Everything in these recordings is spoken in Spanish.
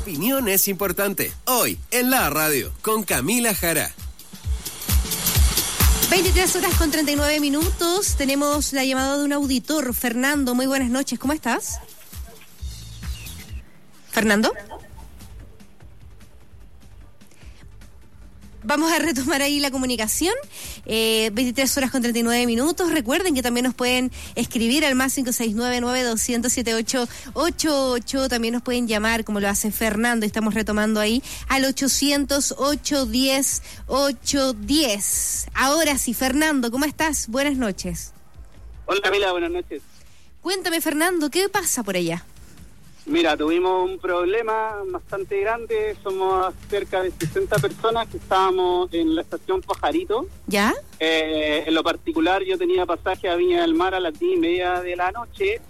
opinión es importante. Hoy, en la radio, con Camila Jara. 23:39. Tenemos la llamada de un auditor. Fernando, muy buenas noches. ¿Cómo estás? ¿Fernando? Vamos a retomar ahí la comunicación. 23:39. Recuerden que también nos pueden escribir al más 569-9200-7888. También nos pueden llamar, como lo hace Fernando, y estamos retomando ahí, al 800-810-810. Ahora sí, Fernando, ¿cómo estás? Buenas noches. Hola Camila, buenas noches. Cuéntame, Fernando, ¿qué pasa por allá? Mira, tuvimos un problema bastante grande. Somos cerca de 60 personas que estábamos en la estación Pajarito. ¿Ya? En lo particular, yo tenía pasaje a Viña del Mar a las 10:30 de la noche.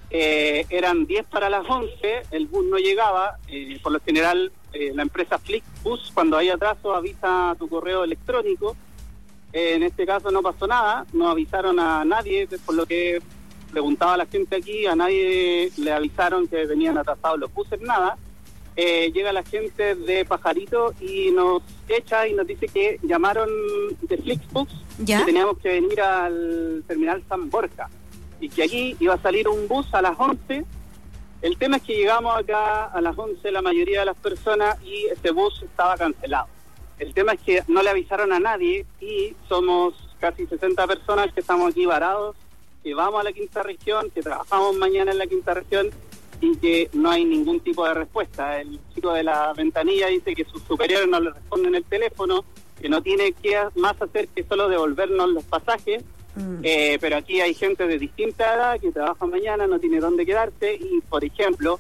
Eran 10 para las 11. El bus no llegaba. Por lo general, la empresa Flixbus, cuando hay atraso, avisa a tu correo electrónico. En este caso no pasó nada. No avisaron a nadie, por lo que preguntaba a la gente aquí, a nadie le avisaron que venían atrasados los buses, nada. Llega la gente de Pajarito y nos echa y nos dice que llamaron de Flixbus, ¿ya?, que teníamos que venir al terminal San Borja y que aquí iba a salir un bus a las 11. El tema es que llegamos acá a las 11 la mayoría de las personas y este bus estaba cancelado. El tema es que no le avisaron a nadie y somos casi 60 personas que estamos aquí varados, que vamos a la quinta región, que trabajamos mañana en la quinta región y que no hay ningún tipo de respuesta. El chico de la ventanilla dice que sus superiores no le responden el teléfono, que no tiene que más hacer que solo devolvernos los pasajes, pero aquí hay gente de distinta edad que trabaja mañana, no tiene dónde quedarse y, por ejemplo,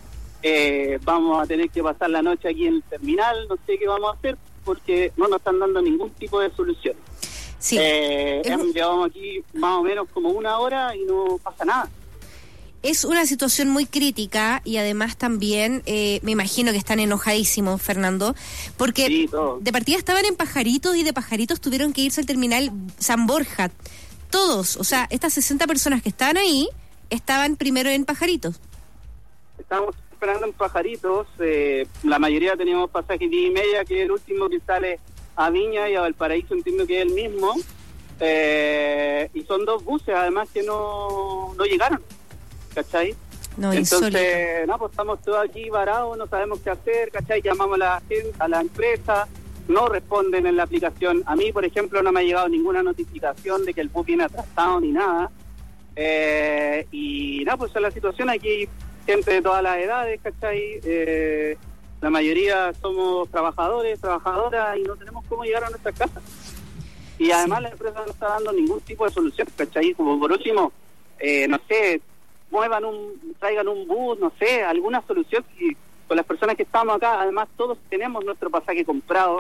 vamos a tener que pasar la noche aquí en el terminal, no sé qué vamos a hacer porque no nos están dando ningún tipo de solución. Sí. Llevamos aquí más o menos como una hora y no pasa nada. Es una situación muy crítica y además también me imagino que están enojadísimos, Fernando, porque sí, de partida estaban en Pajaritos y de Pajaritos tuvieron que irse al terminal San Borja. Todos, o sea, estas 60 personas que estaban ahí estaban primero en Pajaritos. Estamos esperando en Pajaritos, la mayoría teníamos pasaje 10:30, que es el último que sale a Viña, y a Valparaíso entiendo que es el mismo, y son dos buses además que no llegaron, ¿cachai? No, entonces, no, pues estamos todos aquí varados, no sabemos qué hacer, ¿cachai? Llamamos a la gente, a la empresa, no responden en la aplicación. A mí, por ejemplo, no me ha llegado ninguna notificación de que el bus viene atrasado ni nada, y nada, pues es la situación. Aquí hay gente de todas las edades, ¿cachai? La mayoría somos trabajadores, trabajadoras y no tenemos cómo llegar a nuestras casas. Y además la empresa no está dando ningún tipo de solución, ¿cachai? Como por último, no sé, traigan un bus, no sé, alguna solución. Y con las personas que estamos acá, además todos tenemos nuestro pasaje comprado,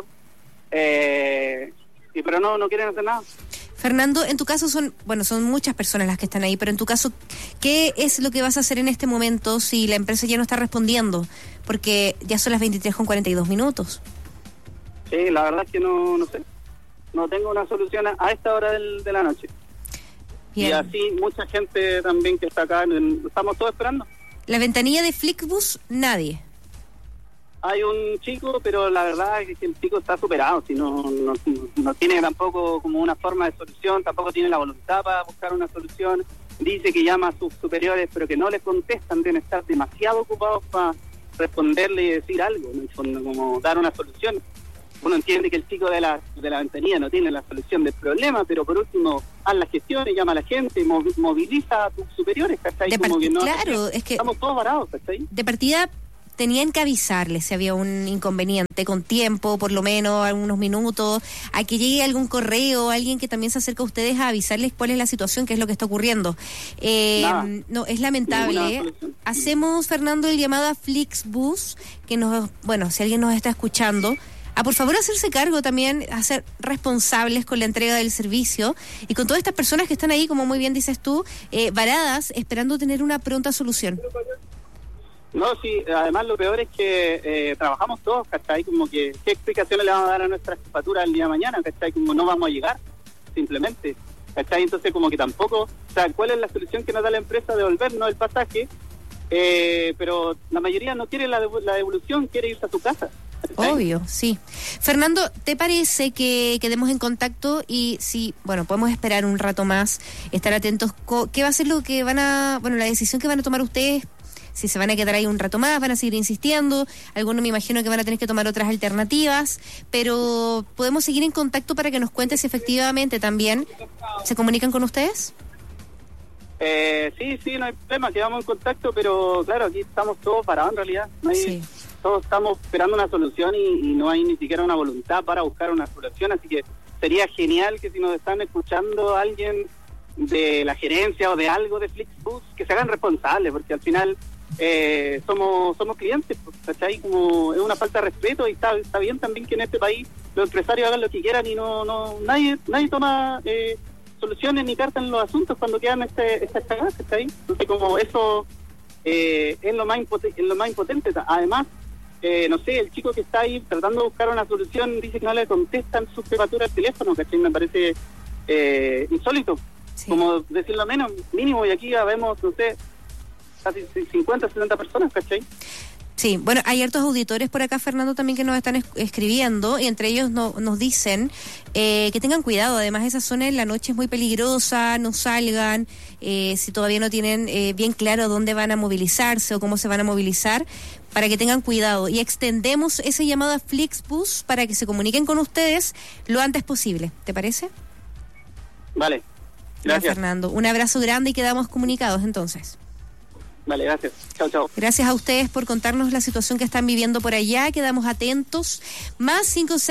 pero no quieren hacer nada. Fernando, en tu caso son muchas personas las que están ahí, pero en tu caso, ¿qué es lo que vas a hacer en este momento si la empresa ya no está respondiendo? Porque ya son las 23:42. Sí, la verdad es que no sé. No tengo una solución a esta hora de la noche. Bien. Y así mucha gente también que está acá, estamos todos esperando. La ventanilla de Flixbus, nadie. Hay un chico, pero la verdad es que el chico está superado, si no tiene tampoco como una forma de solución, tampoco tiene la voluntad para buscar una solución. Dice que llama a sus superiores, pero que no le contestan, deben estar demasiado ocupados para responderle y decir algo, ¿no? Como dar una solución. Uno entiende que el chico de la ventanilla no tiene la solución del problema, pero por último, haz las gestiones, llama a la gente, moviliza a tus superiores, ¿cachai? Claro, es que estamos todos varados, ¿cachai? De partida tenían que avisarles si había un inconveniente con tiempo, por lo menos algunos minutos, a que llegue algún correo, alguien que también se acerque a ustedes a avisarles cuál es la situación, qué es lo que está ocurriendo. No, es lamentable. Hacemos, Fernando, el llamado a Flixbus, que si alguien nos está escuchando, a por favor hacerse cargo también, a ser responsables con la entrega del servicio y con todas estas personas que están ahí, como muy bien dices tú, varadas, esperando tener una pronta solución. No, sí, además lo peor es que trabajamos todos, ¿cachai? Como que, ¿qué explicaciones le vamos a dar a nuestra jefatura el día de mañana, ¿cachai? Como no vamos a llegar, simplemente, ¿cachai? Entonces como que tampoco, o sea, ¿cuál es la solución que nos da la empresa? Devolvernos el pasaje, pero la mayoría no quiere la devolución, quiere irse a su casa. Obvio, sí. Fernando, ¿te parece que quedemos en contacto y si, bueno, podemos esperar un rato más, estar atentos? ¿Qué va a ser lo que la decisión que van a tomar ustedes? Si se van a quedar ahí un rato más, van a seguir insistiendo, algunos me imagino que van a tener que tomar otras alternativas, pero ¿podemos seguir en contacto para que nos cuentes si efectivamente también se comunican con ustedes? Sí, no hay problema, quedamos en contacto, pero claro, aquí estamos todos parados en realidad. No hay, todos estamos esperando una solución y no hay ni siquiera una voluntad para buscar una solución, así que sería genial que si nos están escuchando alguien de la gerencia o de algo de Flixbus, que se hagan responsables, porque al final somos clientes, ¿cachai? Como es una falta de respeto y está bien también que en este país los empresarios hagan lo que quieran y nadie toma soluciones ni cartas en los asuntos cuando quedan estas cagadas, ¿cachai? Entonces como eso es lo más impotente. Además, no sé, el chico que está ahí tratando de buscar una solución dice que no le contestan sus jefaturas al teléfono, ¿cachai? Me parece insólito, como decirlo mínimo, y aquí ya vemos, no sé, casi 50, 70 personas, ¿cachai? Sí, bueno, hay hartos auditores por acá, Fernando, también que nos están escribiendo, y entre ellos nos dicen que tengan cuidado. Además, esa zona en la noche es muy peligrosa, no salgan, si todavía no tienen bien claro dónde van a movilizarse o cómo se van a movilizar, para que tengan cuidado. Y extendemos ese llamado a Flixbus para que se comuniquen con ustedes lo antes posible. ¿Te parece? Vale, gracias. Fernando, un abrazo grande y quedamos comunicados entonces. Vale, gracias. Chao. Gracias a ustedes por contarnos la situación que están viviendo por allá. Quedamos atentos. Más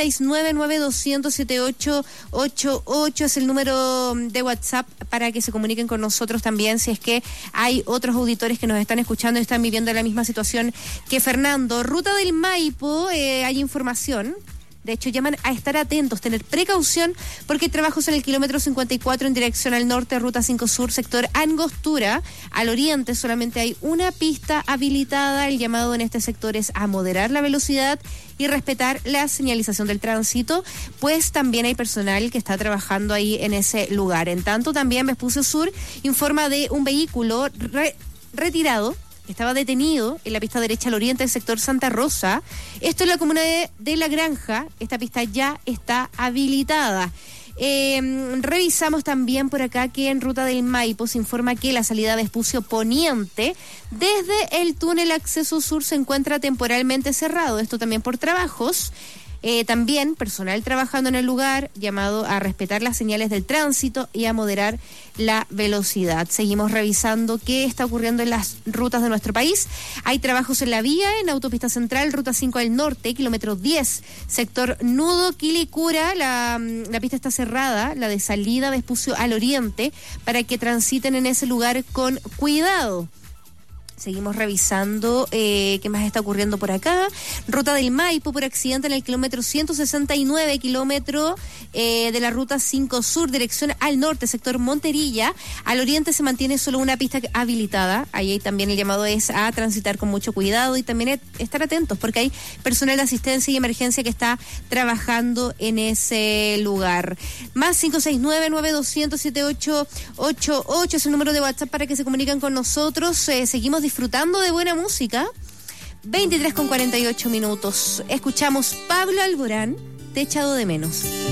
569-9200-7888 es el número de WhatsApp para que se comuniquen con nosotros también si es que hay otros auditores que nos están escuchando y están viviendo la misma situación que Fernando. Ruta del Maipo, hay información. De hecho, llaman a estar atentos, tener precaución, porque hay trabajos en el kilómetro 54 en dirección al norte, ruta 5 sur, sector Angostura. Al oriente solamente hay una pista habilitada. El llamado en este sector es a moderar la velocidad y respetar la señalización del tránsito, pues también hay personal que está trabajando ahí en ese lugar. En tanto, también Vespucio Sur informa de un vehículo retirado que estaba detenido en la pista derecha al oriente del sector Santa Rosa. Esto es la comuna de La Granja. Esta pista ya está habilitada. Revisamos también por acá que en ruta del Maipo se informa que la salida de Vespucio Poniente desde el túnel acceso sur se encuentra temporalmente cerrado. Esto también por trabajos. También personal trabajando en el lugar, llamado a respetar las señales del tránsito y a moderar la velocidad. Seguimos revisando qué está ocurriendo en las rutas de nuestro país. Hay trabajos en la vía, en Autopista Central, Ruta 5 al norte, kilómetro 10, sector Nudo Quilicura. La pista está cerrada, la de salida de Vespucio al oriente, para que transiten en ese lugar con cuidado. Seguimos revisando qué más está ocurriendo por acá. Ruta del Maipo por accidente en el kilómetro 169, kilómetro de la ruta 5 sur, dirección al norte, sector Monterilla. Al oriente se mantiene solo una pista habilitada. Ahí también el llamado es a transitar con mucho cuidado y también estar atentos porque hay personal de asistencia y emergencia que está trabajando en ese lugar. Más 569-9200-7888 es el número de WhatsApp para que se comuniquen con nosotros. Seguimos disfrutando de buena música. 23:48 minutos. Escuchamos Pablo Alborán, Te he echado de menos.